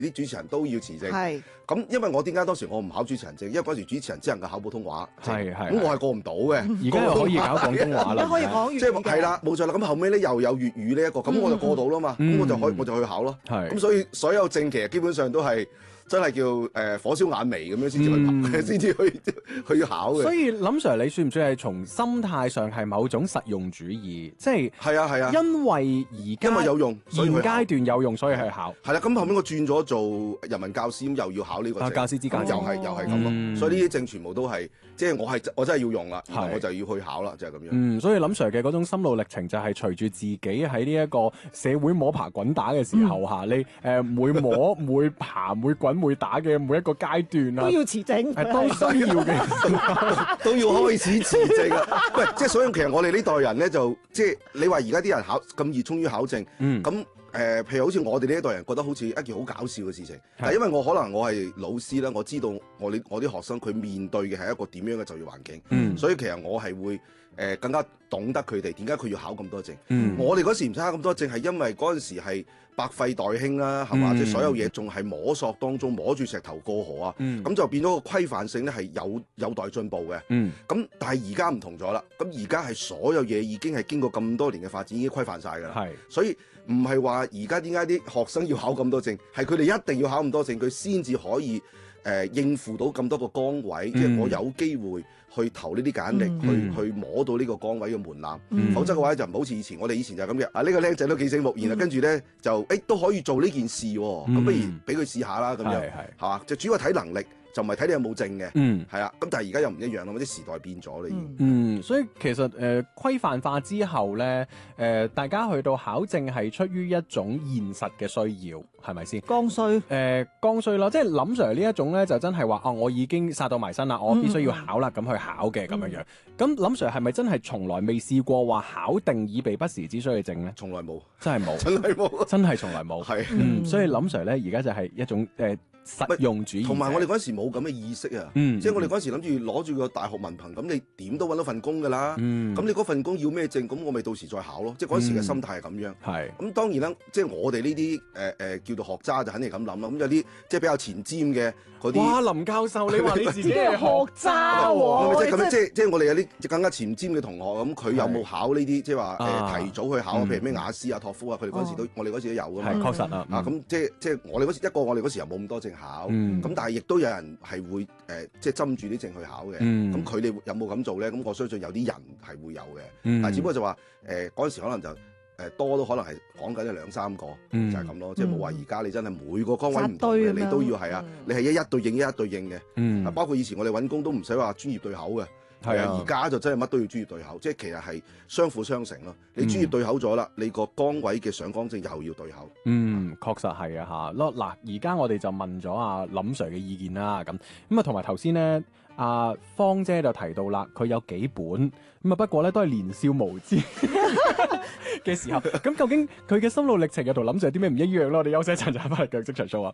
啲主持人都要持證。 係咁，因為我點解當時我唔考主持人證？因為嗰時主持人只能夠考普通話證， 係咁我係過唔到嘅。 而家又可以搞廣東話啦， 而家可以講粵語嘅即係係啦，冇錯啦。咁後尾咧又有粵語呢一個，咁我就過到啦嘛。咁我就去考咯。 係咁所以所有證其實基本上都係真係叫火燒眼眉咁樣先至去先至去考嘅。 所以林 Sir 你算唔算係從心態上係某種實用主義？即係係啊， 因為而家因為有用，所以現去考階段有用，所以去考。 係啦，咁後面我轉咗做人民教師，咁又要考呢個證教師資格咁又係咁咯。所以呢啲證全部都係即係我真係要用啦，然後我就要去考啦，就係咁樣。 所以林 Sir 嘅嗰種心路歷程就係隨住自己喺呢一個社會摸爬滾打嘅時候嚇，你每摸每爬每滾每打嘅每一個階段啊， 都要持證， 都需要嘅， 都要開始持證啊！喂，即係所以其實我哋呢代人咧就即係你話而家啲人考咁熱衷於考證，咁譬如好似我哋呢一代人覺得好似一件好搞笑嘅事情，但係因為我可能我係老師啦，我知道我啲學生佢面對嘅係一個點樣嘅就業環境，所以其實我係會更加懂得佢哋點解佢要考咁多證。我哋嗰時唔使考咁多證，係因為嗰陣時係百廢待興啦，係嘛？即係所有嘢仲係摸索當中，摸住石頭過河啊，咁就變咗個規範性咧係有待進步嘅。咁但係而家唔同咗啦，咁而家係所有嘢已經係經過咁多年嘅發展，已經規範晒㗎啦。所以唔係話而家點解啲學生要考咁多證，係佢哋一定要考咁多證，佢先至可以應付到咁多個崗位，即係我有機會去投呢啲簡歷，去摸到呢個崗位嘅門檻。否則嘅話就唔好似以前，我哋以前就係咁嘅。呢個僆仔都幾醒目，然後跟住咧就都可以做呢件事喎。咁不如俾佢試下啦，咁樣係嘛？就主要睇能力。就唔係睇你有冇證嘅，係啊，咁但係而家又唔一樣啦，啲時代變咗啦已經。 所以其實規範化之後咧，大家去到考證係出於一種現實嘅需要，係咪先？ 剛需剛需啦，即係林 Sir 呢一種咧，就真係話我已經殺到埋身啦，我必須要考啦，咁去考嘅咁樣樣。咁林 Sir 係咪真係從來未試過話考定以備不時之需嘅證咧？ 從來冇， 真係冇， 真係冇， 真係從來冇。係，所以林 Sir 咧而家就係一種實用主義， 同埋我哋嗰時冇咁嘅意識啊，即係我哋嗰時諗住攞住個大學文憑，咁你點都揾到份工㗎啦，咁你嗰份工要咩證，咁我咪到時再考咯，即係嗰時嘅心態係咁樣。係，咁當然啦，即係我哋呢啲叫做學渣就肯定咁諗啦，咁有啲即係比較前瞻嘅嗰啲。 哇，林教授，你話你自己係學渣喎？ 即係我哋有啲更加前瞻嘅同學，咁佢有冇考呢啲即係話提早去考，譬如咩雅思啊、托福啊，佢哋嗰時都我哋嗰時都有㗎嘛。 係確實啊， 咁即係我哋嗰時我哋嗰時又冇咁多證考，咁但係亦都有人係會即係針住啲證去考嘅，咁佢哋有冇咁做咧？咁我相信有啲人係會有嘅，但係只不過就話嗰陣時可能就多都可能係講緊兩三個，就係咁咯，即係冇話而家你真係每個崗位唔同嘅，你都要係啊，你係一對應一對應嘅，包括以前我哋揾工都唔使話專業對口嘅。係啊，而家就真係乜都要專業對口，即係其實係相輔相成咯。你專業對口咗啦，你個崗位嘅上崗證又要對口。 確實係啊嚇。嗱，而家我哋就問咗阿林 Sir 嘅意見啦，咁啊同埋頭先咧，阿芳姐就提到啦，佢有幾本咁啊，不過咧都係年少無知嘅時候。咁究竟佢嘅心路歷程又同林 Sir 有啲咩唔一樣咯？我哋休息一陣就翻嚟繼續職場 show 啊！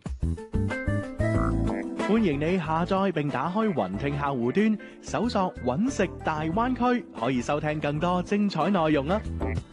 歡迎你下載並打開雲聽客戶端，搜索揾食大灣區，可以收聽更多精彩內容啊！